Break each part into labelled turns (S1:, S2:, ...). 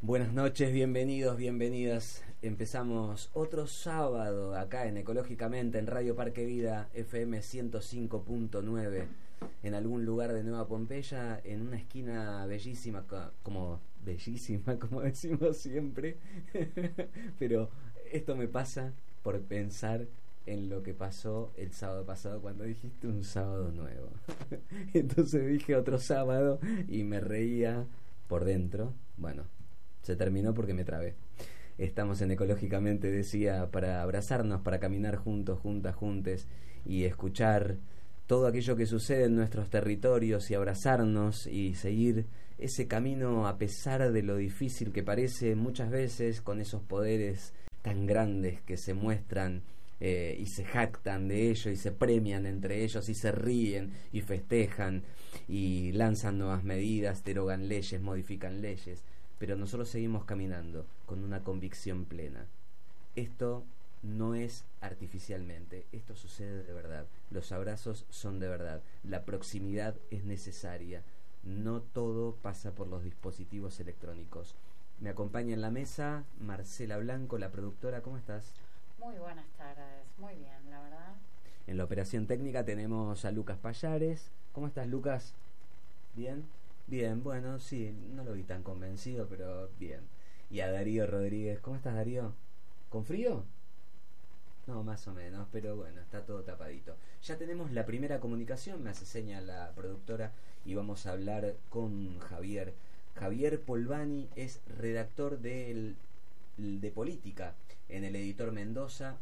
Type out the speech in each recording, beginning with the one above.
S1: Buenas noches, bienvenidos, bienvenidas. Empezamos otro sábado acá en Ecológicamente, en Radio Parque Vida, FM 105.9, en algún lugar de Nueva Pompeya, en una esquina bellísima, como decimos siempre. Pero esto me pasa por pensar en lo que pasó el sábado pasado cuando dijiste un sábado nuevo. Entonces dije otro sábado y me reía por dentro. Bueno, se terminó porque me trabé. Estamos en Ecológicamente, decía, para abrazarnos, para caminar juntos, juntas, juntes y escuchar todo aquello que sucede en nuestros territorios y abrazarnos y seguir ese camino a pesar de lo difícil que parece muchas veces, con esos poderes tan grandes que se muestran y se jactan de ello y se premian entre ellos y se ríen y festejan y lanzan nuevas medidas, derogan leyes, modifican leyes. Pero nosotros seguimos caminando con una convicción plena. Esto no es artificialmente, esto sucede de verdad. Los abrazos son de verdad, la proximidad es necesaria. No todo pasa por los dispositivos electrónicos. Me acompaña en la mesa Marcela Blanco, la productora. ¿Cómo estás?
S2: Muy buenas tardes, muy bien, la verdad.
S1: En la operación técnica tenemos a Lucas Payares. ¿Cómo estás, Lucas? ¿Bien? Bien, bueno, sí, no lo vi tan convencido, pero bien. Y a Darío Rodríguez. ¿Cómo estás, Darío? ¿Con frío? No, más o menos, pero bueno, está todo tapadito. Ya tenemos la primera comunicación, me hace seña la productora, y vamos a hablar con Javier. Javier Polvani es redactor de política en el Editor Mendoza,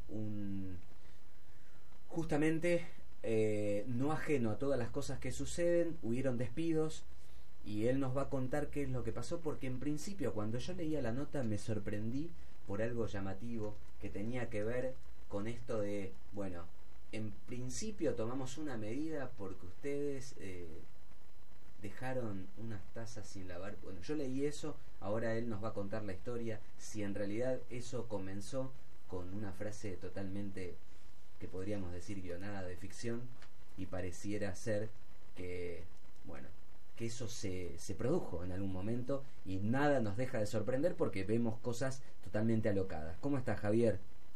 S1: justamente no ajeno a todas las cosas que suceden. Hubieron despidos y él nos va a contar qué es lo que pasó, porque en principio cuando yo leía la nota me sorprendí por algo llamativo que tenía que ver con esto de, bueno, en principio tomamos una medida porque ustedes dejaron unas tazas sin lavar. Bueno, yo leí eso, ahora él nos va a contar la historia, si en realidad eso comenzó con una frase totalmente, que podríamos decir, guionada de ficción, y pareciera ser que, bueno, que eso se produjo en algún momento y nada nos deja de sorprender porque vemos cosas totalmente alocadas. ¿Cómo estás, Javier?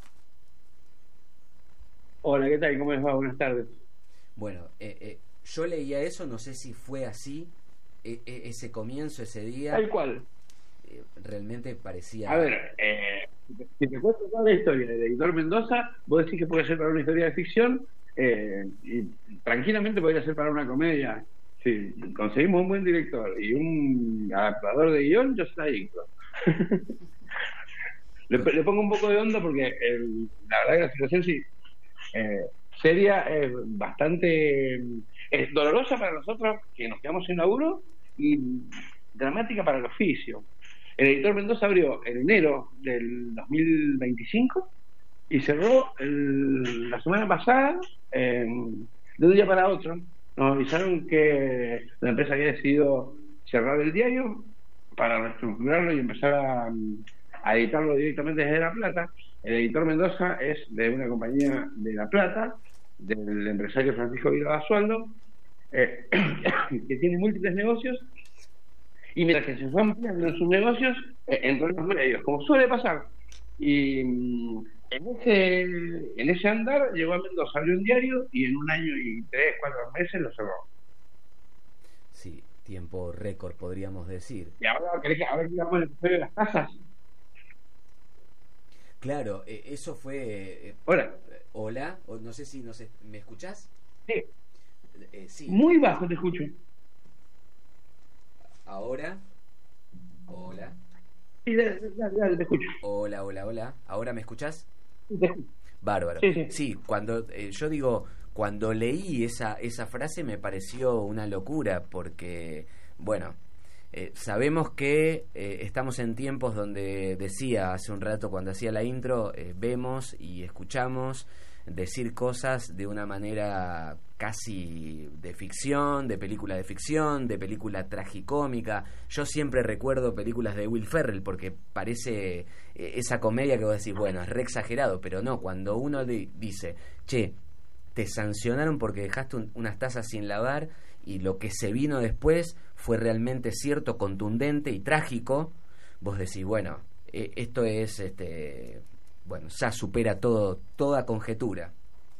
S3: Hola, ¿qué tal? ¿Cómo les va? Buenas tardes.
S1: Bueno, yo leía eso, no sé si fue así, ese comienzo, ese día.
S3: Tal cual.
S1: Realmente parecía...
S3: A ver, si te cuento toda la historia del Editor Mendoza, vos decís que puede ser para una historia de ficción, y tranquilamente podría ser para una comedia. Si conseguimos un buen director y un adaptador de guión, yo se la dicto. Le pongo un poco de onda porque la verdad que la situación sí seria, bastante dolorosa para nosotros que nos quedamos sin laburo y dramática para el oficio. El Editor Mendoza abrió en enero del 2025 y cerró la semana pasada, de un día para otro. Nos avisaron que la empresa había decidido cerrar el diario para reestructurarlo y empezar a editarlo directamente desde La Plata. El Editor Mendoza es de una compañía de La Plata, del empresario Francisco Vila Basualdo, que tiene múltiples negocios, y mientras que se fue ampliando en sus negocios, entró en los medios, como suele pasar. Y en ese andar llegó a Mendoza, abrió un diario y en un año y 3-4 meses lo cerró.
S1: Sí, tiempo récord, podríamos decir.
S3: Y ahora, ¿querés que a ver digamos el episodio de las casas?
S1: Claro, eso fue... Hola, no sé si ¿me escuchás?
S3: Sí.
S1: Sí.
S3: Muy bajo te escucho.
S1: ¿Ahora? Hola.
S3: Sí, dale, te escucho.
S1: Hola. ¿Ahora me escuchás?
S3: Sí, te escucho.
S1: Bárbaro.
S3: Sí.
S1: Sí, cuando yo digo, cuando leí esa frase me pareció una locura porque, bueno, sabemos que estamos en tiempos donde, decía hace un rato cuando hacía la intro, vemos y escuchamos decir cosas de una manera casi de ficción, de película tragicómica. Yo siempre recuerdo películas de Will Ferrell porque parece esa comedia que vos decís, bueno, es re exagerado, pero no, cuando uno dice, che, te sancionaron porque dejaste unas tazas sin lavar, y lo que se vino después fue realmente cierto, contundente y trágico, vos decís, bueno, esto es, bueno, ya supera toda conjetura.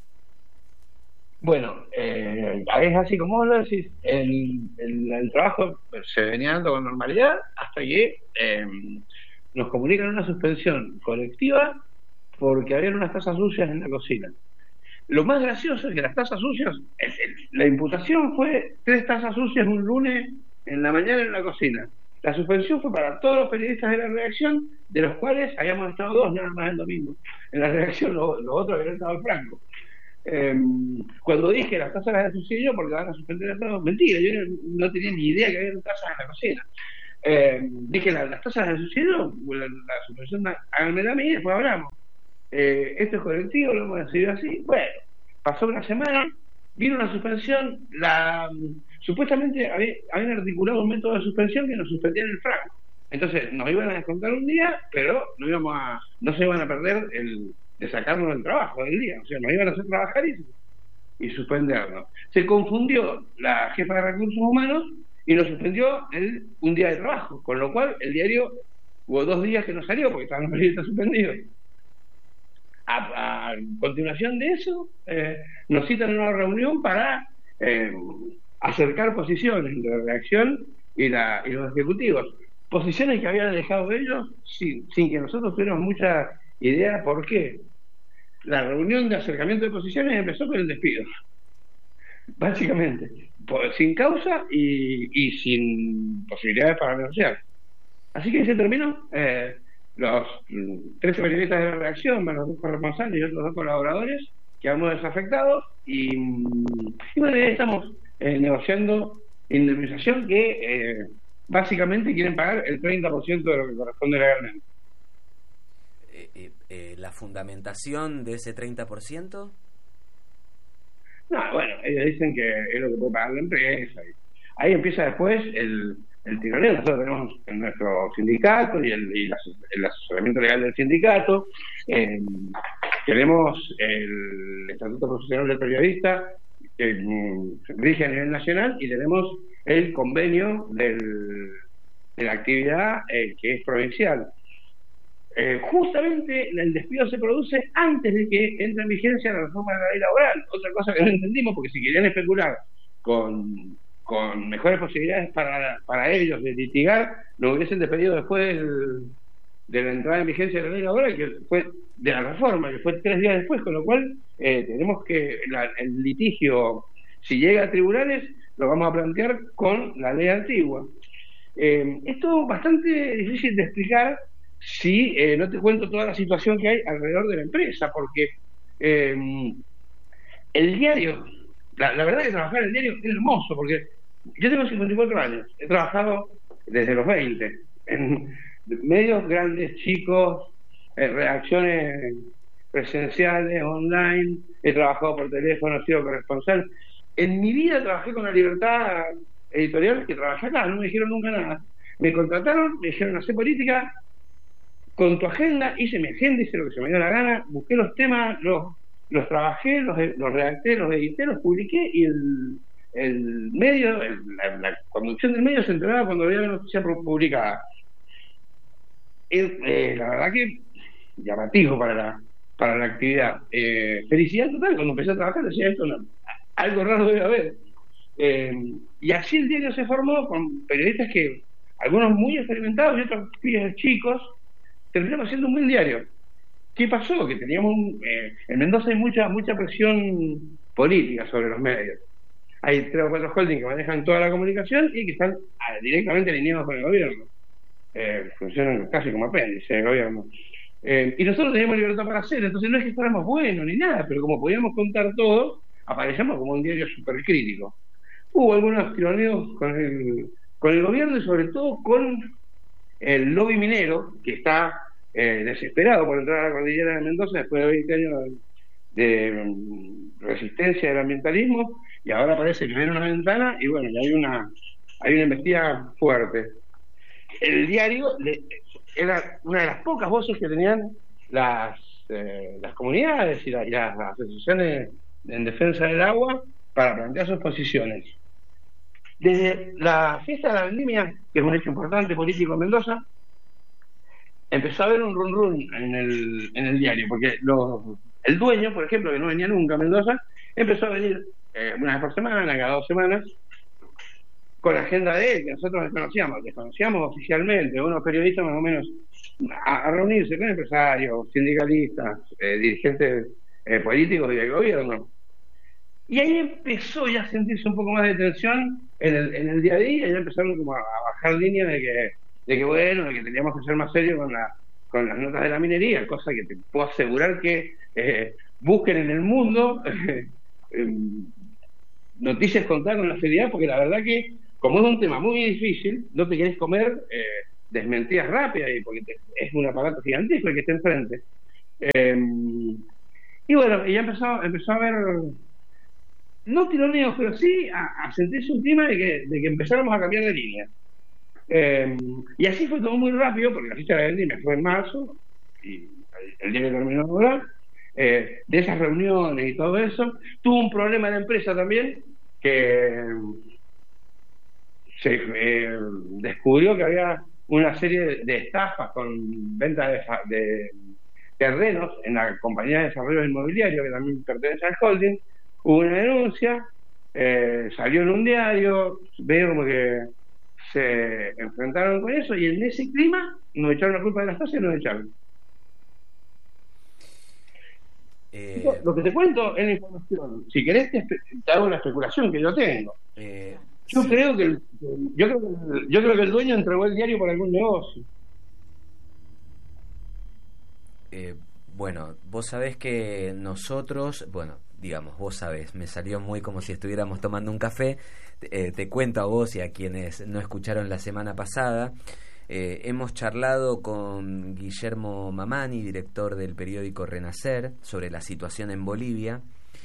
S3: Bueno, es así como vos lo decís, el trabajo se venía dando con normalidad hasta que nos comunican una suspensión colectiva porque había unas tazas sucias en la cocina. Lo más gracioso es que las tazas sucias, la imputación fue 3 tazas sucias un lunes en la mañana en la cocina. La suspensión fue para todos los periodistas de la redacción, de los cuales habíamos estado 2 nada más el domingo. En la redacción los otros habían estado en Franco. Cuando dije las tazas las asocié yo porque van a suspender el todo, mentira, yo no tenía ni idea que había tazas en la cocina. Dije las tazas las asocié yo, la suspensión háganmela a mí y después hablamos. Esto es colectivo, lo hemos decidido así. Bueno, pasó una semana, vino una suspensión, supuestamente habían articulado un método de suspensión que nos suspendía en el Franco. Entonces nos iban a descontar un día, pero no se iban a perder de sacarnos del trabajo del día, o sea, nos iban a hacer trabajar y suspendernos. Se confundió la jefa de recursos humanos y nos suspendió un día de trabajo, con lo cual el diario hubo 2 días que no salió porque estaban los periodistas suspendidos. A continuación de eso, nos citan en una reunión para acercar posiciones entre la redacción y los ejecutivos. Posiciones que habían dejado ellos sin que nosotros tuviéramos mucha idea por qué. La reunión de acercamiento de posiciones empezó con el despido, básicamente, sin causa y sin posibilidades para negociar. Así que se terminó. Los 13 periodistas de la redacción, más los 2 corresponsales y otros 2 colaboradores, quedamos desafectados y bueno, ya estamos negociando indemnización que básicamente quieren pagar el 30% de lo que corresponde legalmente.
S1: ¿La fundamentación de ese 30%?
S3: No, bueno, ellos dicen que es lo que puede pagar la empresa. Ahí empieza después el tironeo. Nosotros tenemos en nuestro sindicato y el asesoramiento legal del sindicato. Tenemos el Estatuto Profesional del Periodista, que rige a nivel nacional, y tenemos el convenio de la actividad que es provincial. Justamente el despido se produce antes de que entre en vigencia la reforma de la ley laboral. Otra cosa que no entendimos, porque si querían especular con mejores posibilidades para ellos de litigar, lo hubiesen despedido después de la entrada en vigencia de la ley laboral, que fue de la reforma, que fue 3 días después, con lo cual tenemos que el litigio, si llega a tribunales, lo vamos a plantear con la ley antigua. Esto es bastante difícil de explicar si no te cuento toda la situación que hay alrededor de la empresa, porque el diario, la verdad que trabajar en el diario es hermoso, porque yo tengo 54 años, he trabajado desde los 20 en medios grandes, chicos, redacciones presenciales, online, he trabajado por teléfono, he sido corresponsal. En mi vida trabajé con la libertad editorial que trabajé acá, no me dijeron nunca nada. Me contrataron, me dijeron hacer política con tu agenda, hice mi agenda, hice lo que se me dio la gana, busqué los temas, los trabajé, los redacté, los edité, los publiqué, y el medio, la conducción del medio se enteraba cuando había una noticia publicada. La verdad que llamativo para la actividad. Felicidad total, cuando empecé a trabajar decía esto, no, algo raro debe haber. Y así el diario se formó con periodistas que, algunos muy experimentados y otros pibes chicos, terminamos haciendo un buen diario. ¿Qué pasó? Que teníamos en Mendoza hay mucha presión política sobre los medios. Hay 3 o 4 holdings que manejan toda la comunicación y que están directamente alineados con el gobierno. Funcionan casi como apéndice del gobierno. Y nosotros teníamos libertad para hacer, entonces no es que fuéramos buenos ni nada, pero como podíamos contar todo, aparecíamos como un diario súper crítico. Hubo algunos tironeos con el gobierno y sobre todo con el lobby minero, que está desesperado por entrar a la cordillera de Mendoza después de 20 años de resistencia del ambientalismo, y ahora parece que viene una ventana y bueno, ya hay una embestida fuerte. El diario era una de las pocas voces que tenían las comunidades y las asociaciones en defensa del agua para plantear sus posiciones. Desde la fiesta de la vendimia, que es un hecho importante político en Mendoza, empezó a haber un run run en el diario, porque el dueño, por ejemplo, que no venía nunca a Mendoza, empezó a venir una vez por semana, cada 2 semanas, con la agenda de él, que nosotros desconocíamos oficialmente, unos periodistas más o menos, a reunirse con empresarios, sindicalistas, dirigentes políticos y del gobierno. Y ahí empezó ya a sentirse un poco más de tensión en el día a día, ya empezaron como a bajar líneas de que bueno, de que teníamos que ser más serios con las notas de la minería, cosa que te puedo asegurar que busquen en el mundo noticias contadas con la seriedad, porque la verdad que como es un tema muy difícil, no te querés comer desmentidas rápidas, porque es un aparato gigantesco el que está enfrente. Y bueno, ella empezó a ver, no tironeos, pero sí a sentirse un clima de que empezáramos a cambiar de línea. Y así fue todo muy rápido, porque la ficha de la vendimia fue en marzo, y el día que terminó de volar, de esas reuniones y todo eso. Tuvo un problema la empresa también, que se descubrió que había una serie de estafas con venta de terrenos en la compañía de desarrollo inmobiliario, que también pertenece al holding. Hubo una denuncia, salió en un diario, veo como que se enfrentaron con eso, y en ese clima nos echaron la culpa de las tasas y nos echaron. Lo que te cuento es la información. Si querés te hago la especulación que yo tengo. Yo sí creo que el dueño entregó el diario por algún negocio.
S1: Bueno, vos sabés que nosotros, digamos, vos sabés, me salió muy como si estuviéramos tomando un café. Te cuento a vos y a quienes no escucharon la semana pasada. Hemos charlado con Guillermo Mamani, director del periódico Renacer, sobre la situación en Bolivia,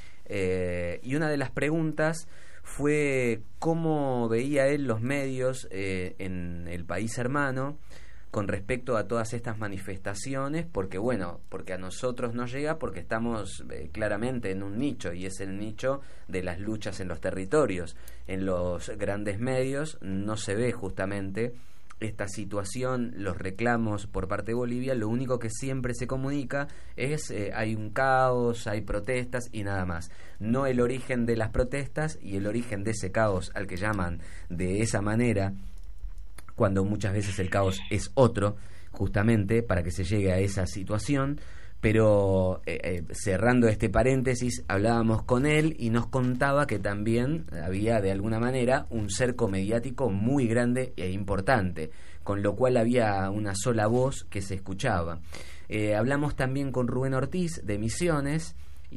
S1: y una de las preguntas fue cómo veía él los medios en el país hermano con respecto a todas estas manifestaciones, porque a nosotros nos llega porque estamos claramente en un nicho, y es el nicho de las luchas en los territorios. En los grandes medios no se ve justamente esta situación, los reclamos por parte de Bolivia. Lo único que siempre se comunica es hay un caos, hay protestas y nada más. No el origen de las protestas y el origen de ese caos, al que llaman de esa manera, cuando muchas veces el caos es otro, justamente para que se llegue a esa situación. Pero cerrando este paréntesis, hablábamos con él y nos contaba que también había de alguna manera un cerco mediático muy grande e importante, con lo cual había una sola voz que se escuchaba. Hablamos también con Rubén Ortiz de Misiones,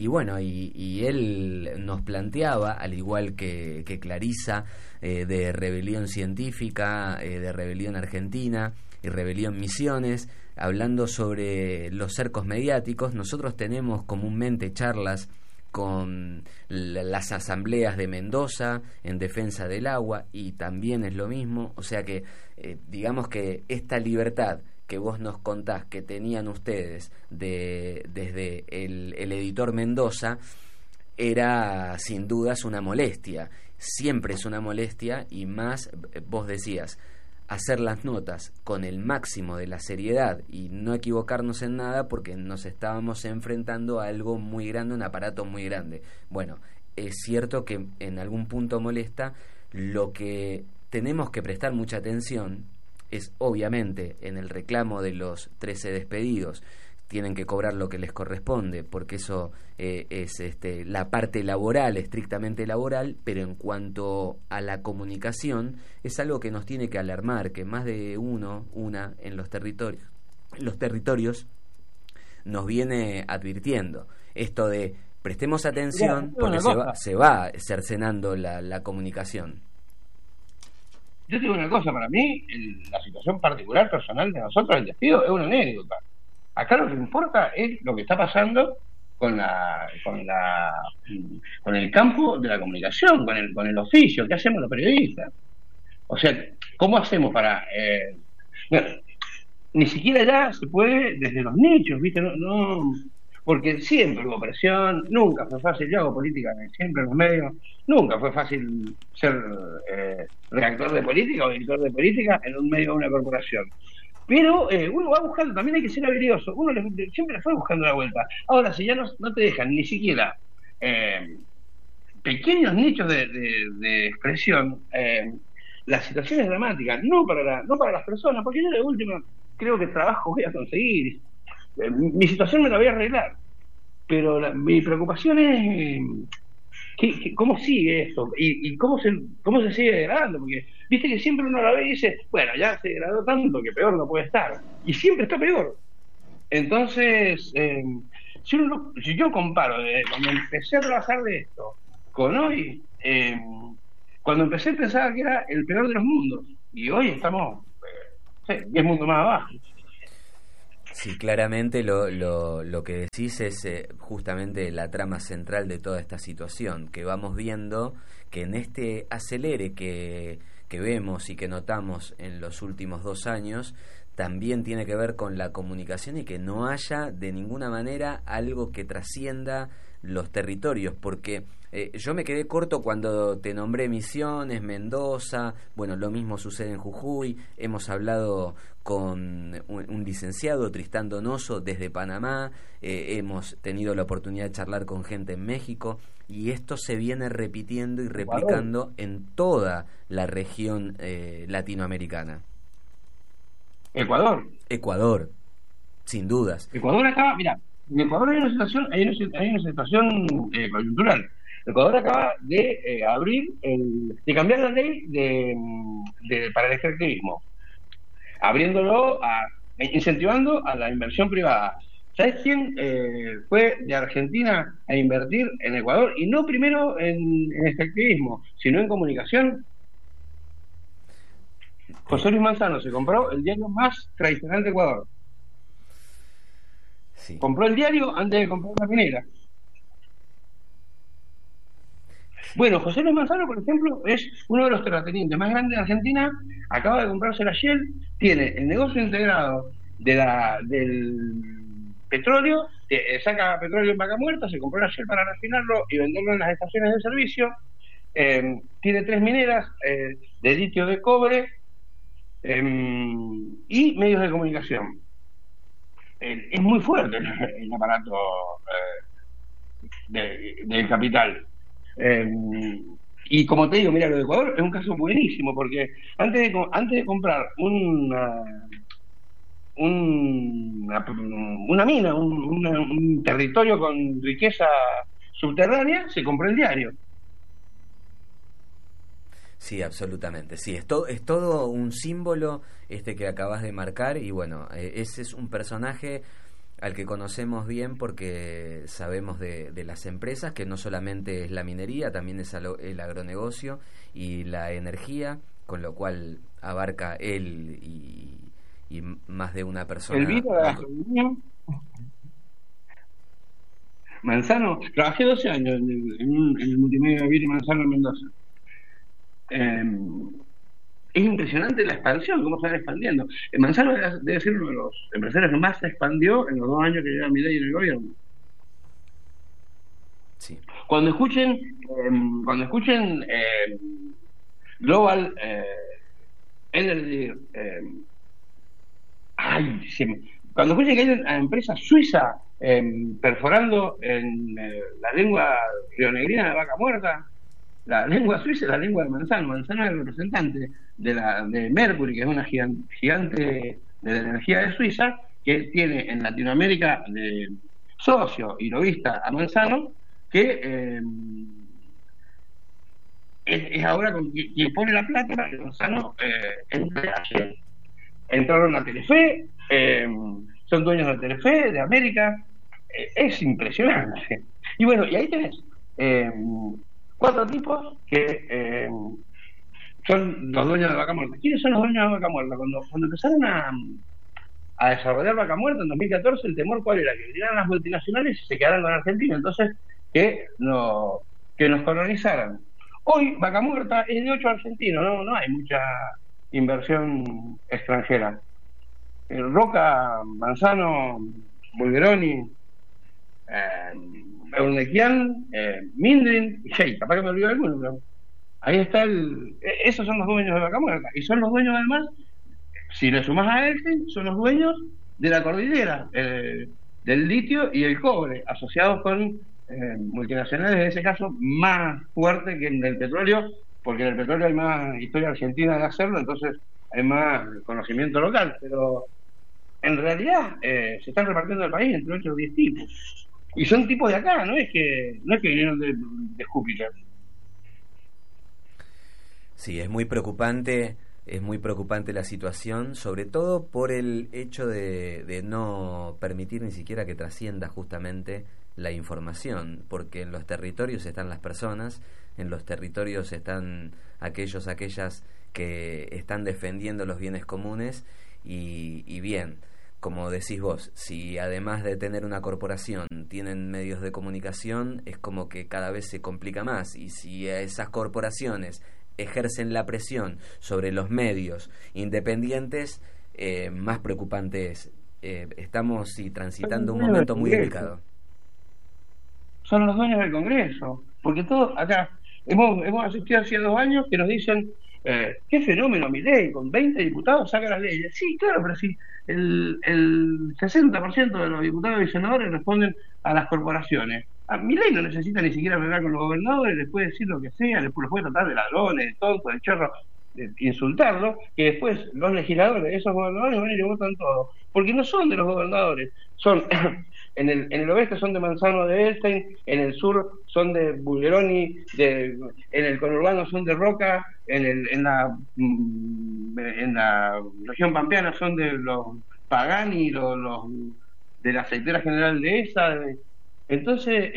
S1: y él nos planteaba, al igual que Clarisa, de Rebelión Científica, de Rebelión Argentina y Rebelión Misiones, hablando sobre los cercos mediáticos. Nosotros tenemos comúnmente charlas con las asambleas de Mendoza en defensa del agua, y también es lo mismo. O sea que digamos que esta libertad que vos nos contás que tenían ustedes desde el editor Mendoza era sin dudas una molestia, siempre es una molestia, y más vos decías hacer las notas con el máximo de la seriedad y no equivocarnos en nada, porque nos estábamos enfrentando a algo muy grande, un aparato muy grande. Bueno, es cierto que en algún punto molesta. Lo que tenemos que prestar mucha atención es obviamente en el reclamo de los 13 despedidos. Tienen que cobrar lo que les corresponde, porque eso es la parte laboral, estrictamente laboral. Pero en cuanto a la comunicación, es algo que nos tiene que alarmar, que más de una en los territorios nos viene advirtiendo esto de prestemos atención, porque se va cercenando la comunicación.
S3: Yo te digo una cosa, para mí la situación particular personal de nosotros, el despido, es una anécdota. Acá lo que importa es lo que está pasando con el campo de la comunicación, con el oficio. ¿Qué hacemos los periodistas? O sea, ¿cómo hacemos para...? Ni siquiera ya se puede desde los nichos, ¿viste? No, porque siempre hubo presión, nunca fue fácil. Yo hago política siempre en los medios, nunca fue fácil ser redactor de política o editor de política en un medio de una corporación. Pero uno va buscando, también hay que ser habilidoso, siempre le fue buscando la vuelta. Ahora, si ya no te dejan ni siquiera pequeños nichos de expresión, la situación es dramática, no para las personas, porque yo de última creo que trabajo voy a conseguir, mi situación me la voy a arreglar, pero mi preocupación es cómo sigue esto y cómo se sigue degradando, porque viste que siempre uno la ve y dice, bueno, ya se degradó tanto que peor no puede estar, y siempre está peor. Entonces, si yo comparo cuando empecé a trabajar de esto con hoy, cuando empecé pensaba que era el peor de los mundos, y hoy estamos 10 mundos más abajo.
S1: Sí, claramente lo que decís es justamente la trama central de toda esta situación, que vamos viendo que en este acelere que vemos y que notamos en los últimos 2 años, también tiene que ver con la comunicación y que no haya de ninguna manera algo que trascienda los territorios, porque yo me quedé corto cuando te nombré Misiones, Mendoza, bueno, lo mismo sucede en Jujuy, hemos hablado con un licenciado, Tristán Donoso, desde Panamá, hemos tenido la oportunidad de charlar con gente en México, y esto se viene repitiendo y replicando en toda la región latinoamericana. Ecuador, sin dudas.
S3: Ecuador acaba, mira, en Ecuador hay una situación coyuntural. Ecuador acaba de de cambiar la ley para el extractivismo, incentivando a la inversión privada. ¿Sabes quién fue de Argentina a invertir en Ecuador? Y no primero en extractivismo, sino en comunicación. José Luis Manzano se compró el diario más tradicional de Ecuador.
S1: Sí.
S3: Compró el diario antes de comprar la minera. Bueno, José Luis Manzano, por ejemplo, es uno de los terratenientes más grandes de Argentina, acaba de comprarse la Shell, tiene el negocio integrado del petróleo, saca petróleo en Vaca Muerta, se compró la Shell para refinarlo y venderlo en las estaciones de servicio, tiene 3 mineras de litio, de cobre, y medios de comunicación. Es muy fuerte el aparato del capital. Y como te digo, mira, lo de Ecuador es un caso buenísimo, porque antes de comprar una mina, un territorio con riqueza subterránea, se compró el diario.
S1: Sí, absolutamente. Sí, es todo un símbolo que acabas de marcar, y bueno, ese es un personaje al que conocemos bien porque sabemos de las empresas, que no solamente es la minería, también es el agronegocio y la energía, con lo cual abarca él y más de una persona.
S3: El vino de la gastronomía. Manzano, trabajé 12 años en el multimedia de Vino Manzano en Mendoza. Es impresionante la expansión, cómo se va expandiendo. Manzano debe ser uno de los empresarios que más se expandió en los 2 años que lleva Milei en el gobierno.
S1: Sí.
S3: Cuando escuchen Global Energy, cuando escuchen que hay una empresa suiza perforando en la lengua rionegrina de Vaca Muerta, la lengua suiza es la lengua de Manzano. Manzano es el representante de Mercury, que es una gigante de la energía de Suiza, que tiene en Latinoamérica de socio y lobista a Manzano, que es ahora quien pone la plata para que Manzano entre ayer. Entraron a Telefe, son dueños de Telefe, de América, es impresionante. Y bueno, y ahí tenés 4 tipos que son los dueños de Vaca Muerta. ¿Quiénes son los dueños de Vaca Muerta? Cuando empezaron a desarrollar Vaca Muerta en 2014, el temor ¿cuál era? Que vinieran las multinacionales y se quedaran con Argentina, entonces que nos colonizaran. Hoy Vaca Muerta es de 8 argentinos, no hay mucha inversión extranjera. Roca, Manzano, Bulgeroni, Eurnequian, Mindrin y Shea, capaz que me olvido alguno, pero ahí está esos son los dueños de Vaca Muerta, y son los dueños además, Si le sumás a Elten, son los dueños de la cordillera, del litio y el cobre, asociados con multinacionales, en ese caso, más fuerte que en el petróleo, porque en el petróleo hay más historia argentina de hacerlo, entonces hay más conocimiento local, pero en realidad se están repartiendo el país entre 8 o 10 tipos. Y son tipos de acá, no es que vinieron de Júpiter.
S1: Sí, es muy preocupante. Es muy preocupante la situación, sobre todo por el hecho de no permitir ni siquiera que trascienda justamente la información, porque en los territorios están las personas, en los territorios están aquellas que están defendiendo los bienes comunes y bien, como decís vos, si además de tener una corporación tienen medios de comunicación, es como que cada vez se complica más, y si a esas corporaciones ejercen la presión sobre los medios independientes, más preocupante es. Estamos transitando un momento muy delicado.
S3: Son los dueños del Congreso, porque todos acá hemos asistido hace 2 años que nos dicen qué fenómeno Milei, con 20 diputados saca las leyes. Sí, claro, pero sí, el 60% de los diputados y senadores responden a las corporaciones. Milei no necesita ni siquiera hablar con los gobernadores, les puede decir lo que sea, les puede tratar de ladrones, de tontos, de chorros, de insultarlo, que después los legisladores de esos gobernadores van y le votan todo, porque no son de los gobernadores, son en el oeste son de Manzano de Elstein, en el sur son de Bulgeroni, en el conurbano son de Roca, en la región pampeana son de los Pagani, los de la aceitera general de esa. Entonces,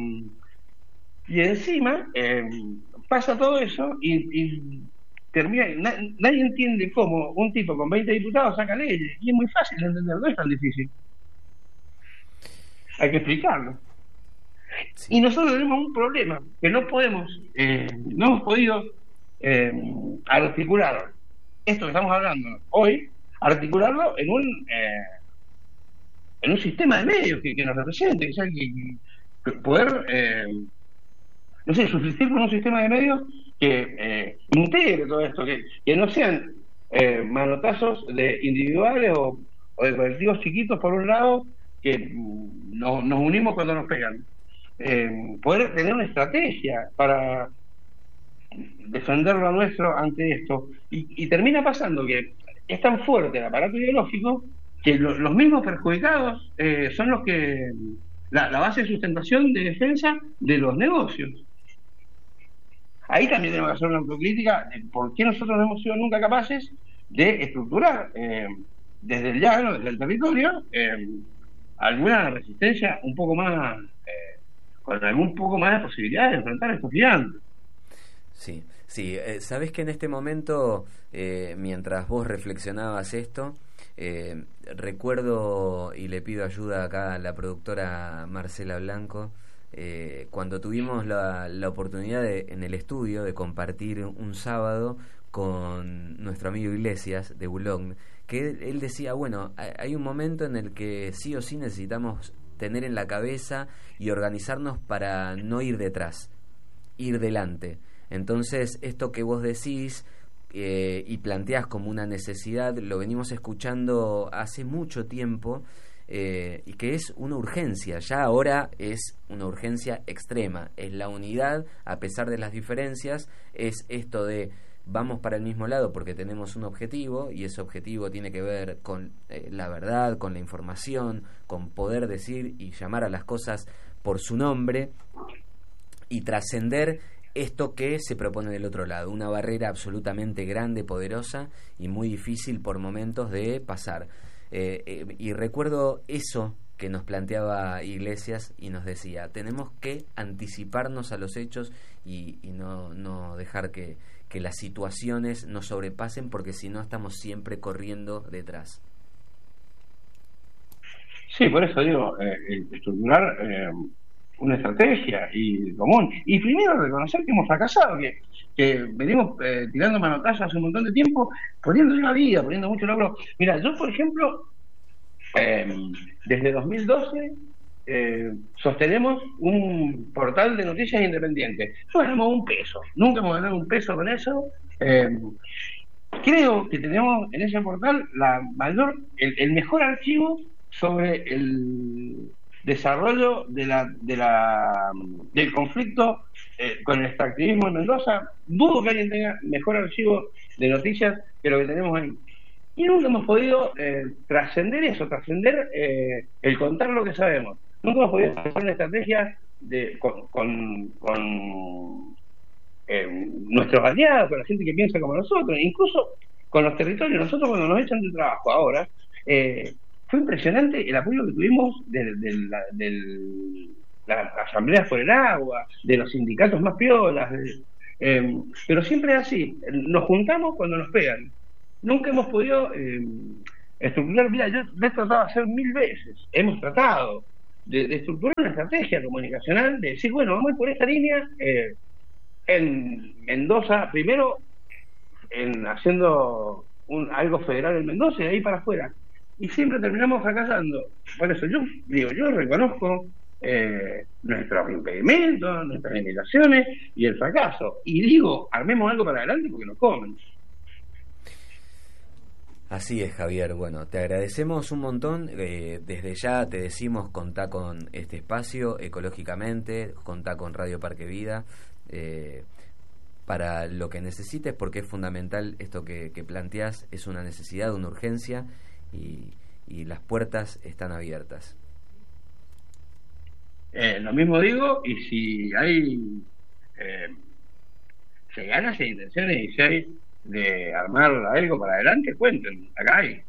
S3: y encima pasa todo eso y termina, nadie entiende cómo un tipo con 20 diputados saca leyes, y es muy fácil de entender, no es tan difícil. Hay que explicarlo. Sí. Y nosotros tenemos un problema, que no hemos podido articular esto que estamos hablando hoy, articularlo en un sistema de medios que nos represente, que sea que poder subsistir con un sistema de medios que integre todo esto, que no sean manotazos de individuales o de colectivos chiquitos por un lado, que nos unimos cuando nos pegan. Poder tener una estrategia para defender lo nuestro ante esto, y termina pasando que es tan fuerte el aparato ideológico que los mismos perjudicados son los que la base de sustentación de defensa de los negocios. Ahí también tenemos que hacer una autocrítica de por qué nosotros no hemos sido nunca capaces de estructurar desde el llano, desde el territorio, alguna resistencia un poco más, con algún poco más de posibilidades de enfrentar a estos gigantes.
S1: Sí, sí. Sabés que en este momento, mientras vos reflexionabas esto, recuerdo, y le pido ayuda acá a la productora Marcela Blanco, cuando tuvimos la oportunidad en el estudio de compartir un sábado con nuestro amigo Iglesias de Boulogne, que él decía, bueno, hay un momento en el que sí o sí necesitamos tener en la cabeza y organizarnos para no ir detrás, ir delante. Entonces, esto que vos decís y planteás como una necesidad, lo venimos escuchando hace mucho tiempo, y que es una urgencia, ya ahora es una urgencia extrema, es la unidad a pesar de las diferencias, es esto de vamos para el mismo lado porque tenemos un objetivo, y ese objetivo tiene que ver con la verdad, con la información, con poder decir y llamar a las cosas por su nombre y trascender esto que se propone del otro lado, una barrera absolutamente grande, poderosa y muy difícil por momentos de pasar. Y recuerdo eso que nos planteaba Iglesias y nos decía, tenemos que anticiparnos a los hechos y no dejar que las situaciones nos sobrepasen, porque si no estamos siempre corriendo detrás.
S3: Sí, por eso digo, estructurar una estrategia y común, y primero reconocer que hemos fracasado, que venimos tirando manotazos hace un montón de tiempo, poniendo una vida, poniendo mucho logro. Mira, yo por ejemplo desde 2012 sostenemos un portal de noticias independiente. No ganamos un peso, nunca hemos ganado un peso con eso, creo que tenemos en ese portal el mejor archivo sobre el desarrollo del conflicto con el extractivismo en Mendoza. Dudo que alguien tenga mejor archivo de noticias que lo que tenemos ahí. Y nunca hemos podido trascender eso, trascender el contar lo que sabemos. Nunca hemos podido hacer una estrategia con nuestros aliados, con la gente que piensa como nosotros, incluso con los territorios. Nosotros, cuando nos echan de trabajo ahora, fue impresionante el apoyo que tuvimos de las asambleas por el agua, de los sindicatos más piolas, pero siempre es así, nos juntamos cuando nos pegan. Nunca hemos podido estructurar. Mira, yo lo he tratado de hacer 1000 veces, hemos tratado de estructurar una estrategia comunicacional, de decir, bueno, vamos a ir por esta línea en Mendoza, primero haciendo algo federal en Mendoza y de ahí para afuera. Y siempre terminamos fracasando. Por eso yo reconozco nuestros impedimentos, nuestras limitaciones y el fracaso. Y digo, armemos algo para adelante porque nos comen.
S1: Así es, Javier. Bueno, te agradecemos un montón. Desde ya te decimos, contá con este espacio ecológicamente, contá con Radio Parque Vida, para lo que necesites, porque es fundamental esto que planteás, es una necesidad, una urgencia, y las puertas están abiertas.
S3: Lo mismo digo, y si hay ganas e intenciones, y si hay de armar algo para adelante, cuenten, acá hay.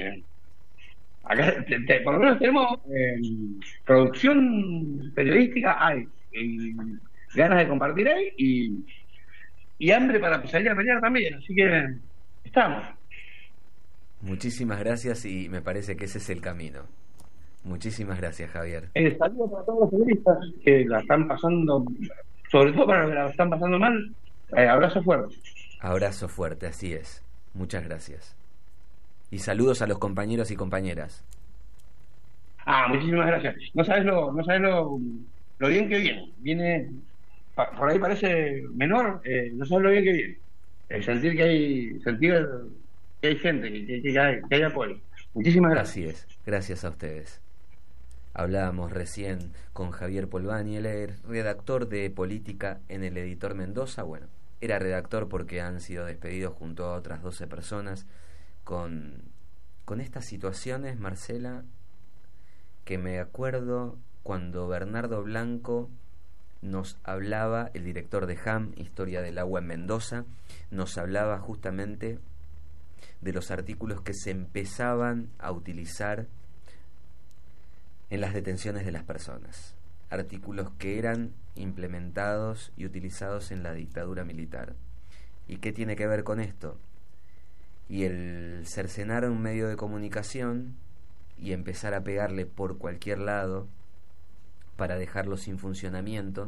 S3: Acá por lo menos tenemos producción periodística, hay ganas de compartir ahí, y hambre para salir a pelear también, así que estamos.
S1: Muchísimas gracias, y me parece que ese es el camino. Muchísimas gracias, Javier.
S3: Saludos para todos los periodistas que la están pasando, sobre todo para los que la están pasando mal. Abrazo fuerte.
S1: Abrazo fuerte, así es. Muchas gracias. Y saludos a los compañeros y compañeras.
S3: Muchísimas gracias. No sabes lo bien que viene. Viene, por ahí parece menor, no sabes lo bien que viene. Sentir que hay gente, que hay apoyo. Muchísimas gracias.
S1: Así es, gracias a ustedes. Hablábamos recién con Javier Polvani, él es redactor de política en El Editor Mendoza. Bueno, era redactor porque han sido despedidos junto a otras 12 personas con estas situaciones, Marcela, que me acuerdo cuando Bernardo Blanco nos hablaba, el director de HAM, Historia del Agua en Mendoza, nos hablaba justamente de los artículos que se empezaban a utilizar en las detenciones de las personas, artículos que eran implementados y utilizados en la dictadura militar. ¿Y qué tiene que ver con esto? Y el cercenar un medio de comunicación y empezar a pegarle por cualquier lado para dejarlo sin funcionamiento,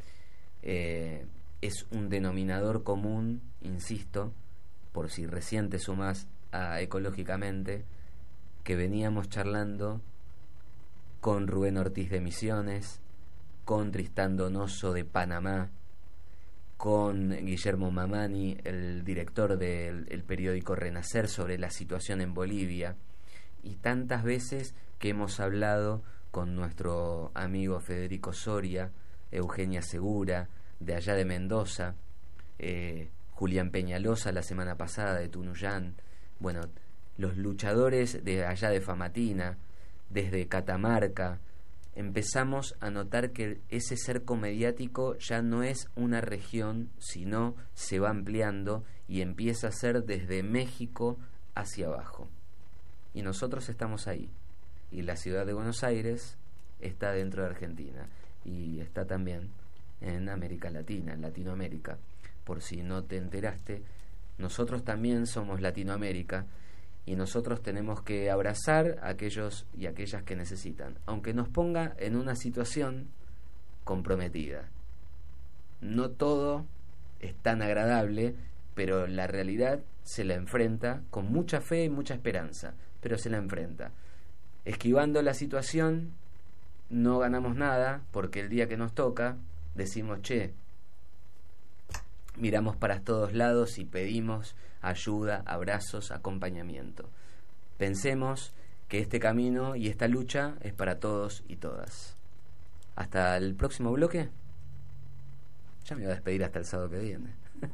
S1: es un denominador común, insisto, por si recién te sumás a Ecológicamente, que veníamos charlando con Rubén Ortiz de Misiones, con Tristán Donoso de Panamá, con Guillermo Mamani, el director del periódico Renacer, sobre la situación en Bolivia, y tantas veces que hemos hablado con nuestro amigo Federico Soria, Eugenia Segura, de allá de Mendoza, Julián Peñalosa la semana pasada de Tunuyán, bueno, los luchadores de allá de Famatina, desde Catamarca. Empezamos a notar que ese cerco mediático ya no es una región, sino se va ampliando y empieza a ser desde México hacia abajo. Y nosotros estamos ahí. Y la ciudad de Buenos Aires está dentro de Argentina. Y está también en América Latina, en Latinoamérica. Por si no te enteraste, nosotros también somos Latinoamérica. Y nosotros tenemos que abrazar a aquellos y aquellas que necesitan, aunque nos ponga en una situación comprometida. No todo es tan agradable, pero la realidad se la enfrenta con mucha fe y mucha esperanza, pero se la enfrenta. Esquivando la situación no ganamos nada, porque el día que nos toca decimos, che, miramos para todos lados y pedimos ayuda, abrazos, acompañamiento. Pensemos que este camino y esta lucha es para todos y todas. Hasta el próximo bloque. Ya me voy a despedir hasta el sábado que viene.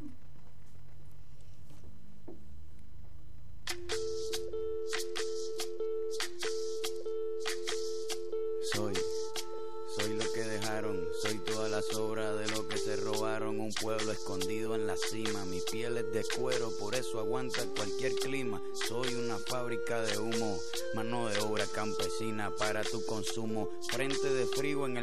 S4: Soy lo que dejaron, soy toda la sobra de lo que se robaron. Un pueblo escondido en la cima, mi piel es de cuero, por eso aguanta cualquier clima. Soy una fábrica de humo, mano de obra campesina para tu consumo. Frente de frío en el